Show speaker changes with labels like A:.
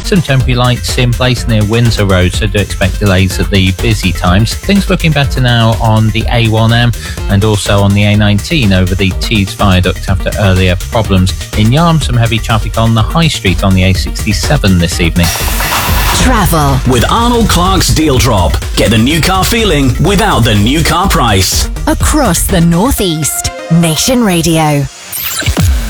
A: Some temporary lights in place near Windsor Road, so do expect delays at the busy times. Things looking better now on the A1M and also on the A19 over the Tees Viaduct after earlier problems. In Yarm, some heavy traffic on the High Street on the A67 this evening.
B: Travel
C: with Arnold Clark's Deal Drop. Get the new car feeling without the new car price.
B: Across the Northeast. Nation Radio.